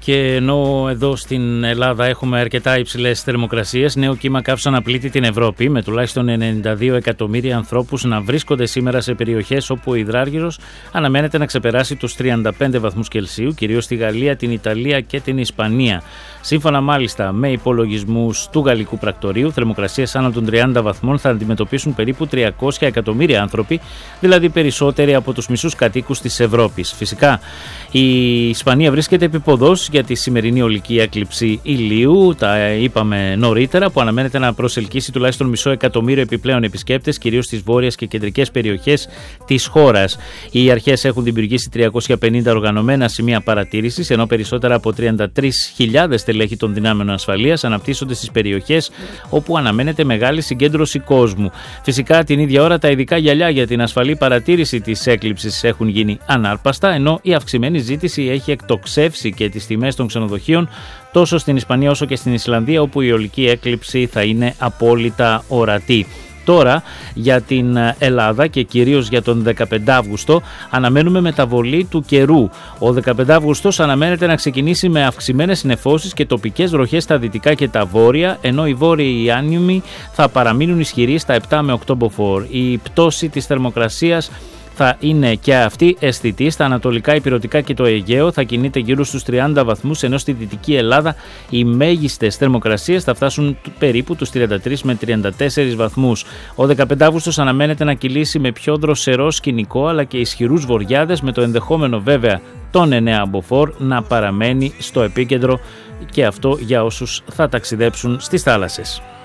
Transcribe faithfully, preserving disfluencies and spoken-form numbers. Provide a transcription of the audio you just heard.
Και ενώ εδώ στην Ελλάδα έχουμε αρκετά υψηλές θερμοκρασίες, νέο κύμα καύσης αναπλήττει την Ευρώπη, με τουλάχιστον ενενήντα δύο εκατομμύρια ανθρώπους να βρίσκονται σήμερα σε περιοχές όπου ο υδράργυρος αναμένεται να ξεπεράσει τους τριάντα πέντε βαθμούς Κελσίου, κυρίως στη Γαλλία, την Ιταλία και την Ισπανία. Σύμφωνα μάλιστα με υπολογισμούς του Γαλλικού Πρακτορείου, θερμοκρασίες άνω των τριάντα βαθμών θα αντιμετωπίσουν περίπου τριακόσια εκατομμύρια άνθρωποι, δηλαδή περισσότεροι από τους μισούς κατοίκους της Ευρώπης. Φυσικά, η Ισπανία βρίσκεται επίποδος για τη σημερινή ολική έκλειψη ηλίου, τα είπαμε νωρίτερα, που αναμένεται να προσελκύσει τουλάχιστον μισό εκατομμύριο επιπλέον επισκέπτες, κυρίως στις βόρειες και κεντρικές περιοχές της χώρας. Οι αρχές έχουν δημιουργήσει τριακόσια πενήντα οργανωμένα σημεία παρατήρησης, ενώ περισσότερα από τριάντα τρεις χιλιάδες στελέχη των δυνάμεων ασφαλείας αναπτύσσονται στις περιοχές όπου αναμένεται μεγάλη συγκέντρωση κόσμου. Φυσικά, την ίδια ώρα τα ειδικά γυαλιά για την ασφαλή παρατήρηση της έκλειψης έχουν γίνει ανάρπαστα, ενώ η αυξημένη ζήτηση έχει εκτοξεύσει και τις τιμές των ξενοδοχείων τόσο στην Ισπανία όσο και στην Ισλανδία, όπου η ολική έκλειψη θα είναι απόλυτα ορατή. Τώρα για την Ελλάδα και κυρίως για τον δεκαπέντε Αυγούστου αναμένουμε μεταβολή του καιρού. Ο δεκαπέντε Αυγούστος αναμένεται να ξεκινήσει με αυξημένες νεφώσεις και τοπικές βροχές στα δυτικά και τα βόρεια, ενώ οι βόρειοι άνεμοι θα παραμείνουν ισχυροί στα επτά με οκτώ μποφόρ. Η πτώση της θερμοκρασίας θα είναι και αυτή αισθητή. Στα ανατολικά, ηπειρωτικά και το Αιγαίο θα κινείται γύρω στους τριάντα βαθμούς, ενώ στη Δυτική Ελλάδα οι μέγιστες θερμοκρασίες θα φτάσουν περίπου τους τριάντα τρεις με τριάντα τέσσερις βαθμούς. Ο δεκαπέντε Αυγούστος αναμένεται να κυλήσει με πιο δροσερό σκηνικό αλλά και ισχυρούς βοριάδες, με το ενδεχόμενο βέβαια των εννέα μποφόρ να παραμένει στο επίκεντρο, και αυτό για όσους θα ταξιδέψουν στις θάλασσες.